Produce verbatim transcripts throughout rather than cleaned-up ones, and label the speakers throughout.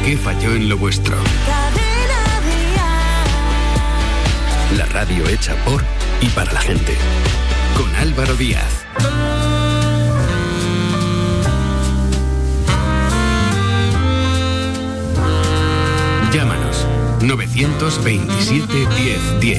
Speaker 1: ¿Qué falló en lo vuestro? La radio hecha por y para la gente. Con Álvaro Díaz. Llámanos novecientos veintisiete diez diez.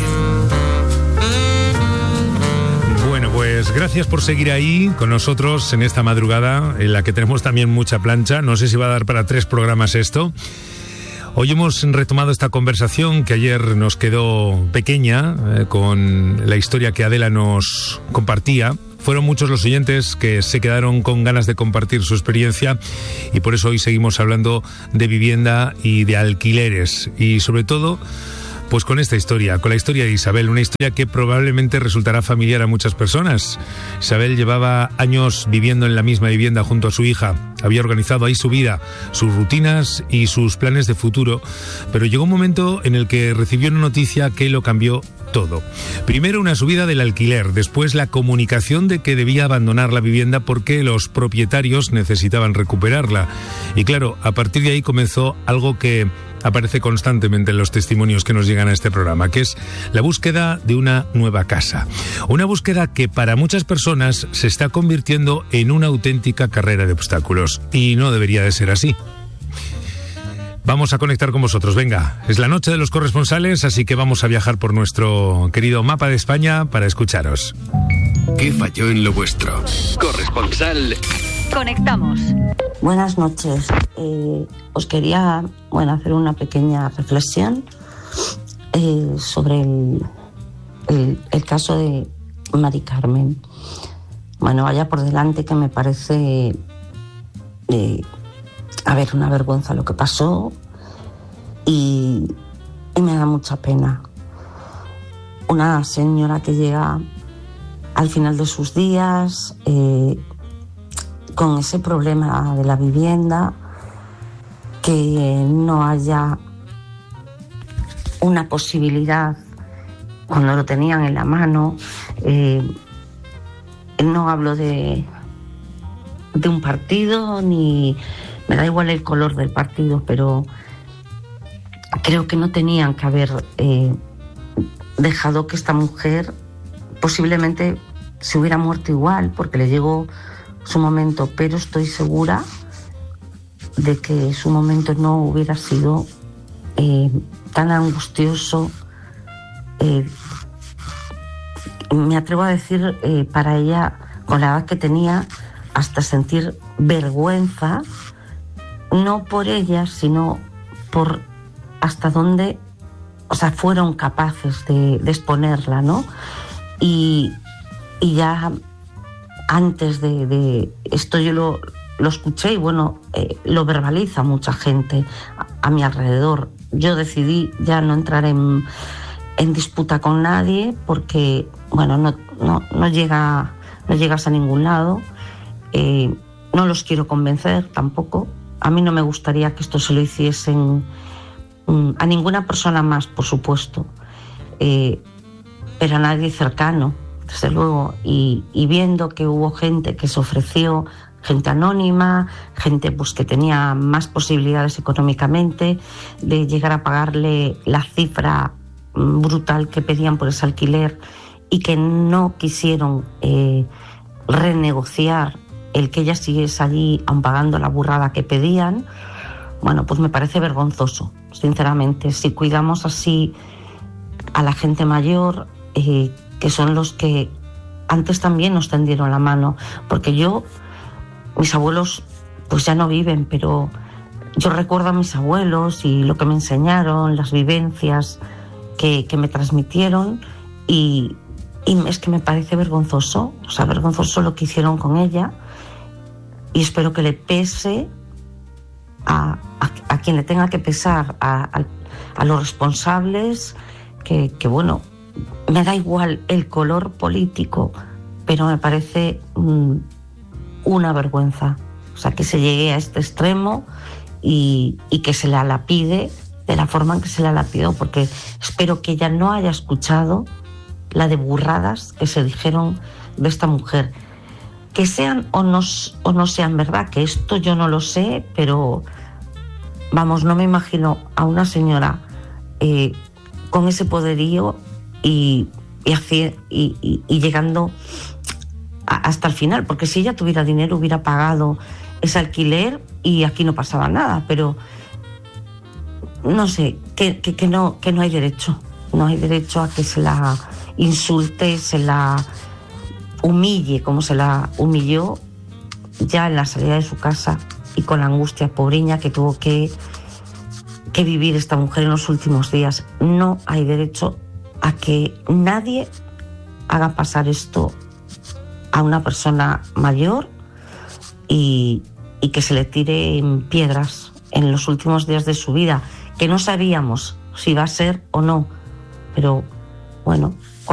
Speaker 2: Bueno, pues gracias por seguir ahí con nosotros en esta madrugada en la que tenemos también mucha plancha. No sé si va a dar para tres programas esto. Hoy hemos retomado esta conversación que ayer nos quedó pequeña eh, con la historia que Adela nos compartía. Fueron muchos los oyentes que se quedaron con ganas de compartir su experiencia y por eso hoy seguimos hablando de vivienda y de alquileres y sobre todo pues con esta historia, con la historia de Isabel, una historia que probablemente resultará familiar a muchas personas. Isabel llevaba años viviendo en la misma vivienda junto a su hija, había organizado ahí su vida, sus rutinas y sus planes de futuro, pero llegó un momento en el que recibió una noticia que lo cambió todo. Primero una subida del alquiler, después la comunicación de que debía abandonar la vivienda porque los propietarios necesitaban recuperarla. Y claro, a partir de ahí comenzó algo que aparece constantemente en los testimonios que nos llegan a este programa, que es la búsqueda de una nueva casa. Una búsqueda que para muchas personas se está convirtiendo en una auténtica carrera de obstáculos. Y no debería de ser así. Vamos a conectar con vosotros, venga. Es la noche de los corresponsales, así que vamos a viajar por nuestro querido mapa de España para escucharos.
Speaker 1: ¿Qué falló en lo vuestro? Corresponsal.
Speaker 3: Conectamos.
Speaker 4: Buenas noches. Eh, os quería bueno, hacer una pequeña reflexión eh, sobre el, el, el caso de Mari Carmen. Bueno, vaya por delante que me parece, eh, a ver, una vergüenza lo que pasó y, y me da mucha pena. Una señora que llega al final de sus días eh, con ese problema de la vivienda, que no haya una posibilidad cuando lo tenían en la mano. Eh, no hablo de, de un partido, ni me da igual el color del partido, pero creo que no tenían que haber eh, dejado que esta mujer posiblemente se hubiera muerto igual, porque le llegó su momento, pero estoy segura de que su momento no hubiera sido eh, tan angustioso. Eh, me atrevo a decir, eh, para ella, con la edad que tenía, hasta sentir vergüenza, no por ella, sino por hasta dónde, o sea, fueron capaces de, de exponerla, ¿no? Y, y ya antes de, de esto yo lo, lo escuché y bueno, eh, lo verbaliza mucha gente a, a mi alrededor. Yo decidí ya no entrar en, en disputa con nadie porque, bueno, no, no, no, llega, no llegas a ningún lado. Eh, no los quiero convencer tampoco. A mí no me gustaría que esto se lo hiciesen um, a ninguna persona más, por supuesto, eh, pero a nadie cercano, desde luego. Y, y viendo que hubo gente que se ofreció, gente anónima, gente pues que tenía más posibilidades económicamente de llegar a pagarle la cifra brutal que pedían por ese alquiler y que no quisieron eh, renegociar el que ella siguiese allí aun pagando la burrada que pedían, bueno, pues me parece vergonzoso, sinceramente. Si cuidamos así a la gente mayor, eh, que son los que antes también nos tendieron la mano, porque yo, mis abuelos pues ya no viven, pero yo recuerdo a mis abuelos y lo que me enseñaron, las vivencias que, que me transmitieron, y, y es que me parece vergonzoso, o sea, vergonzoso lo que hicieron con ella, y espero que le pese a, a, a quien le tenga que pesar, a, a, a los responsables, que, que bueno, me da igual el color político, pero me parece mmm, una vergüenza, o sea, que se llegue a este extremo y, y que se la lapide de la forma en que se la lapidó, porque espero que ella no haya escuchado la de burradas que se dijeron de esta mujer, que sean o no, o no sean verdad, que esto yo no lo sé, pero vamos, no me imagino a una señora eh, con ese poderío y, y, haci- y, y, y llegando a, hasta el final, porque si ella tuviera dinero hubiera pagado ese alquiler y aquí no pasaba nada, pero no sé, que, que, que, no, que no hay derecho, no hay derecho a que se la insulte, se la humille como se la humilló ya en la salida de su casa y con la angustia pobreña que tuvo que, que vivir esta mujer en los últimos días. No hay derecho a que nadie haga pasar esto a una persona mayor y, y que se le tiren piedras en los últimos días de su vida, que no sabíamos si va a ser o no, pero bueno,